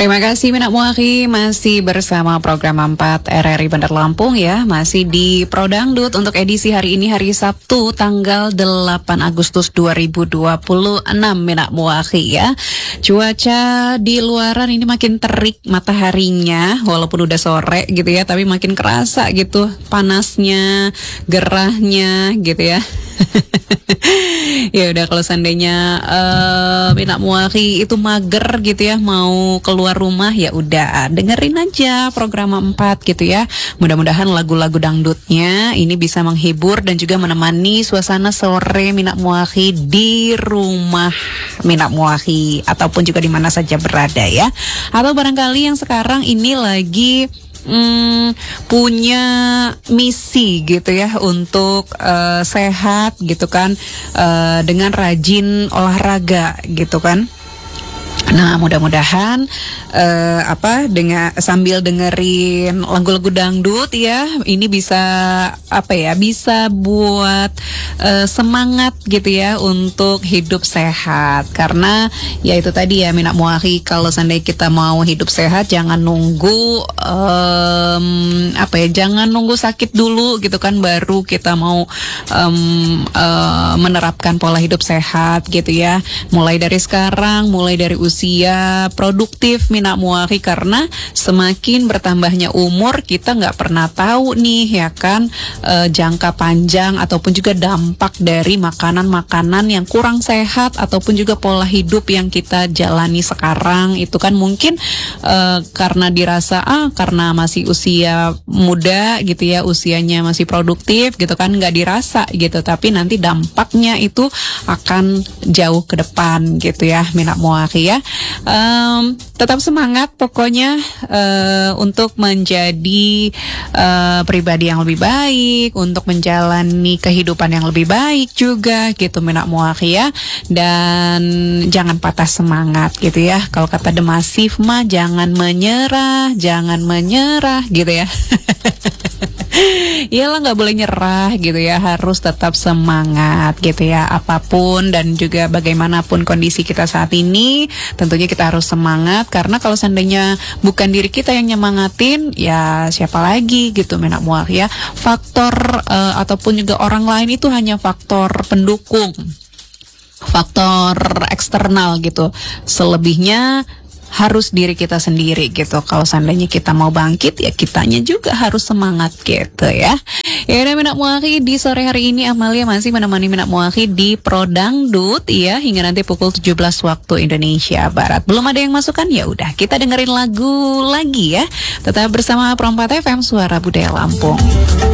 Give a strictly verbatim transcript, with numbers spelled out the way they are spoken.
Terima kasih Minak Muaki, masih bersama program empat R R I Bandar Lampung ya, masih di Prodangdut untuk edisi hari ini, hari Sabtu tanggal delapan Agustus dua ribu dua puluh enam Minak Muaki ya. Cuaca di luaran ini makin terik mataharinya, walaupun udah sore gitu ya, tapi makin kerasa gitu panasnya, gerahnya gitu ya. Ya udah, kalau seandainya uh, Minak Muaki itu mager gitu ya, mau keluar rumah, ya udah dengerin aja program empat gitu ya. Mudah-mudahan lagu-lagu dangdutnya ini bisa menghibur dan juga menemani suasana sore Minak Muaki di rumah Minak Muaki ataupun juga di mana saja berada ya. Atau barangkali yang sekarang ini lagi Hmm, punya misi gitu ya untuk uh, sehat gitu kan, uh, dengan rajin olahraga gitu kan. Nah, mudah-mudahan uh, apa dengan sambil dengerin lagu-lagu dangdut ya, ini bisa apa ya, bisa buat uh, semangat gitu ya untuk hidup sehat. Karena ya itu tadi ya Minak Muaki, kalau seandainya kita mau hidup sehat, jangan nunggu um, apa ya, jangan nunggu sakit dulu gitu kan baru kita mau um, uh, menerapkan pola hidup sehat gitu ya. Mulai dari sekarang, mulai dari usia usia produktif Minak Muaki, karena semakin bertambahnya umur kita nggak pernah tahu nih ya kan, e, jangka panjang ataupun juga dampak dari makanan-makanan yang kurang sehat ataupun juga pola hidup yang kita jalani sekarang itu kan mungkin e, karena dirasa ah karena masih usia muda gitu ya, usianya masih produktif gitu kan, nggak dirasa gitu, tapi nanti dampaknya itu akan jauh ke depan gitu ya Minak Muaki ya. Um, tetap semangat pokoknya uh, untuk menjadi uh, pribadi yang lebih baik, untuk menjalani kehidupan yang lebih baik juga gitu Minak Muaki ya. Dan jangan patah semangat gitu ya. Kalau kata The Massive mah jangan menyerah, jangan menyerah gitu ya. Iyalah, nggak boleh nyerah gitu ya, harus tetap semangat gitu ya, apapun dan juga bagaimanapun kondisi kita saat ini, tentunya kita harus semangat, karena kalau seandainya bukan diri kita yang nyemangatin, ya siapa lagi gitu Minak Muaki ya. Faktor uh, ataupun juga orang lain itu hanya faktor pendukung, faktor eksternal gitu, selebihnya harus diri kita sendiri gitu. Kalau seandainya kita mau bangkit, ya kitanya juga harus semangat gitu ya. Ya udah Minak Muaki, di sore hari ini Amalia masih menemani Minak Muaki di Prodangdut ya, hingga nanti pukul tujuh belas waktu Indonesia Barat. Belum ada yang masukkan? Ya udah, kita dengerin lagu lagi ya. Tetap bersama Pro empat F M, Suara Budaya Lampung.